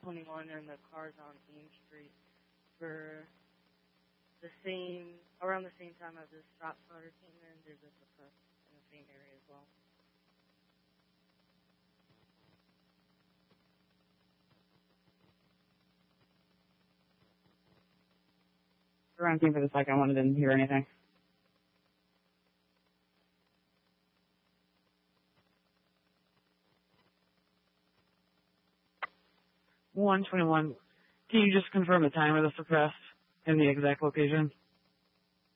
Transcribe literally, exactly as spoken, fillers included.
twenty-one and the car's on Ames Street for the same, around the same time as this stop starter came in. There's a suppressed in the same area as well. Around came for the second one, I didn't hear anything. one twenty-one. Can you just confirm the time of the suppressed and the exact location?